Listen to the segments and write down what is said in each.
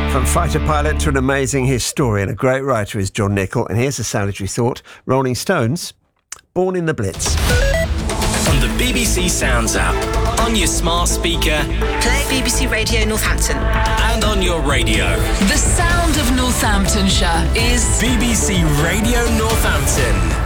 From fighter pilot to an amazing historian, a great writer is John Nichol. And here's a salutary thought. Rolling Stones, Born in the Blitz. On the BBC Sounds app, on your smart speaker, play BBC Radio Northampton, and on your radio. The sound of Northamptonshire is BBC Radio Northampton.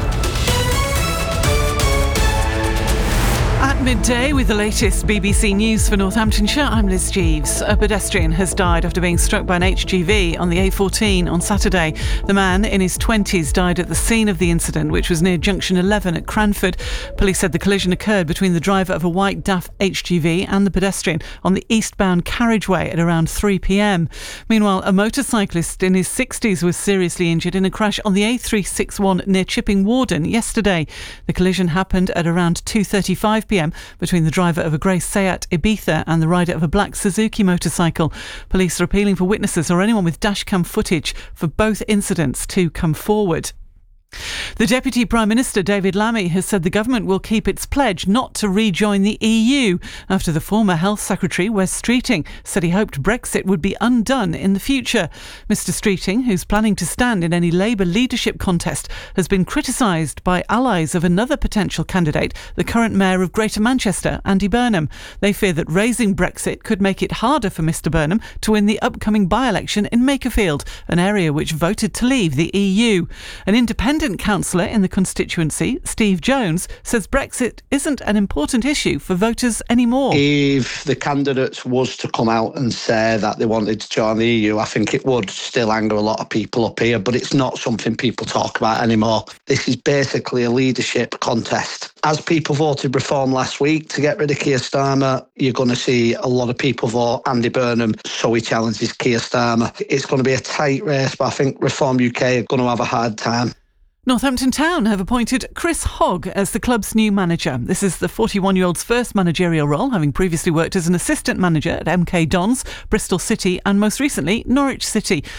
At midday with the latest BBC News for Northamptonshire, I'm Liz Jeeves. A pedestrian has died after being struck by an HGV on the A14 on Saturday. The man in his 20s died at the scene of the incident, which was near Junction 11 at Cranford. Police said the collision occurred between the driver of a white DAF HGV and the pedestrian on the eastbound carriageway at around 3 p.m. Meanwhile, a motorcyclist in his 60s was seriously injured in a crash on the A361 near Chipping Warden yesterday. The collision happened at around 2:35 p.m. between the driver of a grey Seat Ibiza and the rider of a black Suzuki motorcycle. Police are appealing for witnesses or anyone with dashcam footage for both incidents to come forward. The Deputy Prime Minister, David Lammy, has said the government will keep its pledge not to rejoin the EU after the former Health Secretary, Wes Streeting, said he hoped Brexit would be undone in the future. Mr Streeting, who's planning to stand in any Labour leadership contest, has been criticised by allies of another potential candidate, the current Mayor of Greater Manchester, Andy Burnham. They fear that raising Brexit could make it harder for Mr Burnham to win the upcoming by-election in Makerfield, an area which voted to leave the EU. An independent councillor in the constituency, Steve Jones, says Brexit isn't an important issue for voters anymore. If the candidates was to come out and say that they wanted to join the EU, I think it would still anger a lot of people up here, but it's not something people talk about anymore. This is basically a leadership contest. As people voted Reform last week to get rid of Keir Starmer, you're going to see a lot of people vote Andy Burnham, so he challenges Keir Starmer. It's going to be a tight race, but I think Reform UK are going to have a hard time. Northampton Town have appointed Chris Hogg as the club's new manager. This is the 41-year-old's first managerial role, having previously worked as an assistant manager at MK Dons, Bristol City and most recently Norwich City.